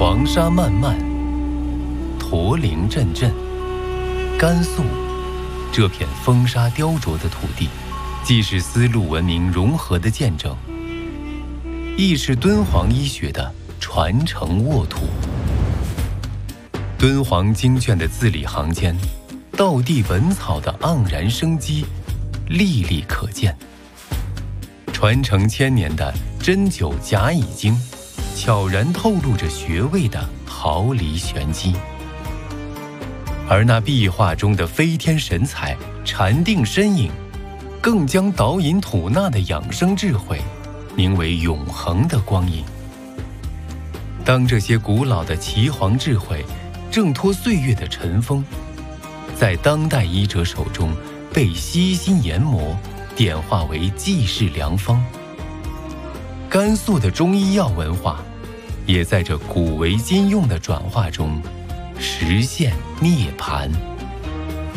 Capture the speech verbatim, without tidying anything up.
黄沙漫漫，驼铃阵阵。甘肃这片风沙雕琢的土地，既是丝路文明融合的见证，亦是敦煌医学的传承沃土。敦煌经卷的字里行间，道地文草的盎然生机历历可见。传承千年的针灸甲乙经，悄然透露着穴位的毫厘玄机。而那壁画中的飞天神采、禅定身影，更将导引吐纳的养生智慧名为永恒的光阴。当这些古老的岐黄智慧挣脱岁月的尘封，在当代医者手中被悉心研磨，点化为济世良方。甘肃的中医药文化，也在这古为今用的转化中实现涅槃。